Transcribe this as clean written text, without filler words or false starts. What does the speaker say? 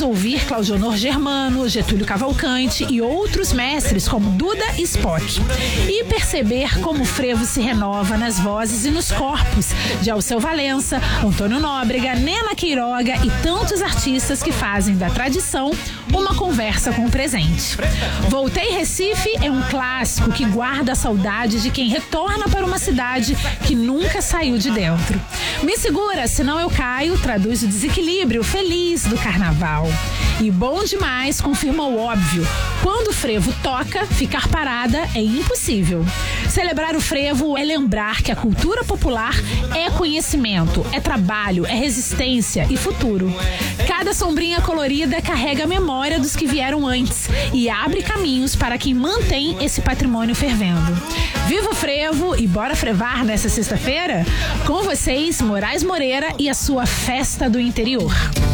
vamos ouvir Claudionor Germano, Getúlio Cavalcante e outros mestres como Duda e Spock. E perceber como o frevo se renova nas vozes e nos corpos de Alceu Valença, Antônio Nóbrega, Nena Queiroga e tantos artistas que fazem da tradição uma conversa com o presente. Voltei Recife é um clássico que guarda a saudade de quem retorna para uma cidade que nunca saiu de dentro. Me segura, senão eu caio, traduz o desequilíbrio feliz do carnaval. E Bom Demais confirma o óbvio. Quando o frevo toca, ficar parada é impossível. Celebrar o frevo é lembrar que a cultura popular é conhecimento, é trabalho, é resistência e futuro. Cada sombrinha colorida carrega a memória dos que vieram antes e abre caminhos para quem mantém esse patrimônio fervendo. Viva o frevo e bora frevar nessa sexta-feira? Com vocês, Moraes Moreira e a sua Festa do Interior.